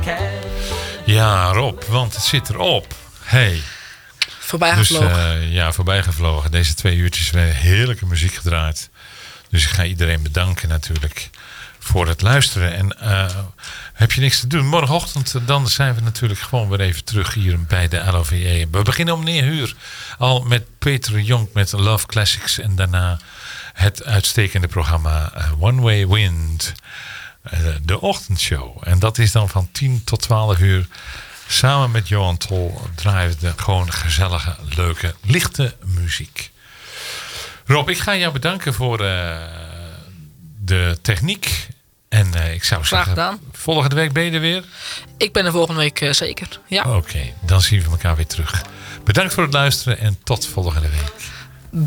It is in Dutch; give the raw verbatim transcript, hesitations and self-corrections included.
Ja, Rob, want het zit erop. Hey. Voorbij Dus gevlogen. uh, ja, voorbij gevlogen. Deze twee uurtjes hebben heerlijke muziek gedraaid. Dus ik ga iedereen bedanken natuurlijk voor het luisteren. En uh, heb je niks te doen? Morgenochtend dan zijn we natuurlijk gewoon weer even terug hier bij de L O V E. We beginnen om negen uur al met Peter Jong met Love Classics. En daarna het uitstekende programma uh, One Way Wind. Uh, de ochtendshow. En dat is dan van tien tot twaalf uur. Samen met Johan Tol draaien we gewoon gezellige, leuke, lichte muziek. Rob, ik ga jou bedanken voor uh, de techniek. En uh, ik zou Graag zeggen, gedaan. Volgende week ben je er weer? Ik ben er volgende week uh, zeker, ja. Oké, okay, dan zien we elkaar weer terug. Bedankt voor het luisteren en tot volgende week.